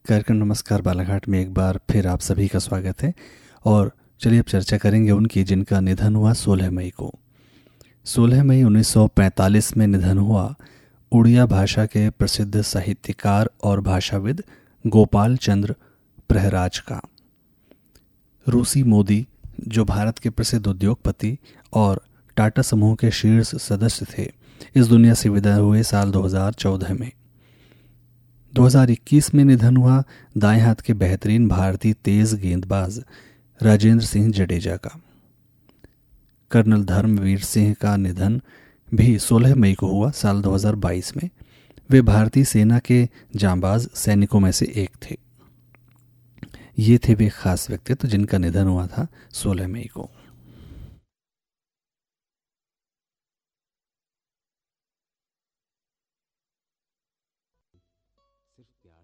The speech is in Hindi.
कार्यक्रम नमस्कार बालाघाट में एक बार फिर आप सभी का स्वागत है। और चलिए अब चर्चा करेंगे उनकी जिनका निधन हुआ 16 मई को। 16 मई 1945 में निधन हुआ उड़िया भाषा के प्रसिद्ध साहित्यकार और भाषाविद गोपाल चंद्र प्रहराज का। रूसी मोदी, जो भारत के प्रसिद्ध उद्योगपति और टाटा समूह के शीर्ष सदस्य थे, इस दुनिया से विदा हुए साल 2014 में। 2021 में निधन हुआ दाएं हाथ के बेहतरीन भारतीय तेज गेंदबाज राजेंद्र सिंह जडेजा का। कर्नल धर्मवीर सिंह का निधन भी 16 मई को हुआ साल 2022 में। वे भारतीय सेना के जांबाज सैनिकों में से एक थे। ये थे वे खास व्यक्तित्व जिनका निधन हुआ था 16 मई को। सिर्फ प्यार